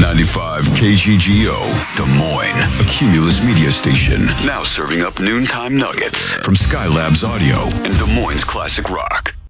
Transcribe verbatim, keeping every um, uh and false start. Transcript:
ninety-five K G G O, Des Moines, a Cumulus media station. Now serving up noontime nuggets from Skylabs Audio and Des Moines Classic Rock.